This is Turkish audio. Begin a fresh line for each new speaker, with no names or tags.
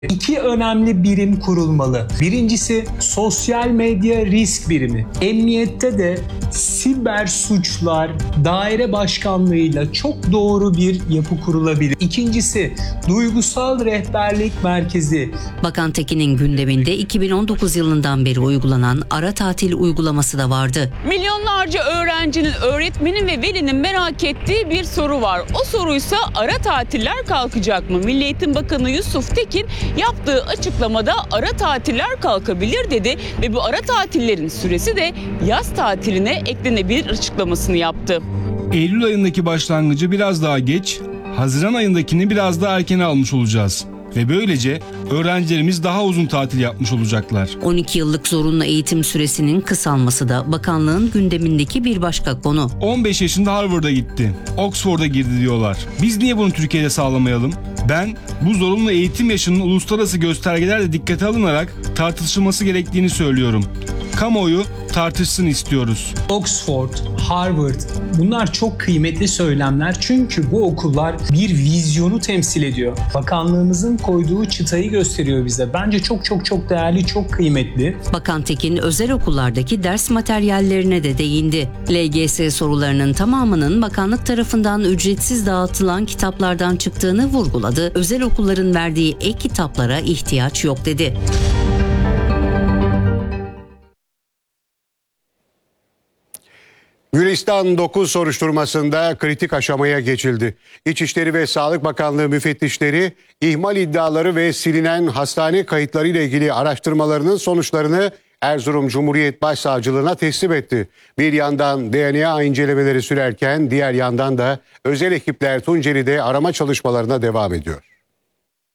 İki önemli birim kurulmalı. Birincisi sosyal medya risk birimi. Emniyette de siber suçlar daire başkanlığıyla çok doğru bir yapı kurulabilir. İkincisi duygusal rehberlik merkezi.
Bakan Tekin'in gündeminde 2019 yılından beri uygulanan ara tatil uygulaması da vardı.
Milyonlarca öğrencinin, öğretmenin ve velinin merak ettiği bir soru var. O soruysa ara tatiller kalkacak mı? Milli Eğitim Bakanı Yusuf Tekin yaptığı açıklamada ara tatiller kalkabilir dedi ve bu ara tatillerin süresi de yaz tatiline eklenebilir açıklamasını yaptı.
Eylül ayındaki başlangıcı biraz daha geç, Haziran ayındakini biraz daha erken almış olacağız. Ve böylece öğrencilerimiz daha uzun tatil yapmış olacaklar.
12 yıllık zorunlu eğitim süresinin kısalması da bakanlığın gündemindeki bir başka konu.
15 yaşında Harvard'a gitti, Oxford'a girdi diyorlar. Biz niye bunu Türkiye'de sağlamayalım? Ben bu zorunlu eğitim yaşının uluslararası göstergelerle dikkate alınarak tartışılması gerektiğini söylüyorum. Kamuoyu tartışsın istiyoruz.
Oxford, Harvard bunlar çok kıymetli söylemler çünkü bu okullar bir vizyonu temsil ediyor. Bakanlığımızın koyduğu çıtayı gösteriyor bize. Bence çok değerli, çok kıymetli.
Bakan Tekin özel okullardaki ders materyallerine de değindi. LGS sorularının tamamının bakanlık tarafından ücretsiz dağıtılan kitaplardan çıktığını vurguladı. Özel okulların verdiği ek kitaplara ihtiyaç yok dedi.
Gülistan 9 soruşturmasında kritik aşamaya geçildi. İçişleri ve Sağlık Bakanlığı müfettişleri ihmal iddiaları ve silinen hastane kayıtları ile ilgili araştırmalarının sonuçlarını Erzurum Cumhuriyet Başsavcılığına teslim etti. Bir yandan DNA incelemeleri sürerken diğer yandan da özel ekipler Tunceli'de arama çalışmalarına devam ediyor.